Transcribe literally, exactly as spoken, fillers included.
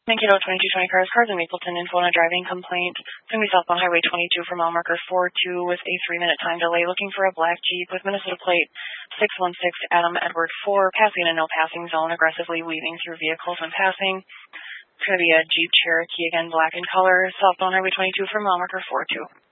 Thank you, twenty-two twenty Cars, Cars in Mapleton, info on a driving complaint. It's going to be southbound Highway twenty-two for mile marker four two with a three-minute time delay. Looking for a black Jeep with Minnesota plate six one six Adam Edward four, passing a no-passing zone, aggressively weaving through vehicles when passing. It's going to be a Jeep Cherokee, again, black in color, southbound Highway twenty-two for mile marker four two.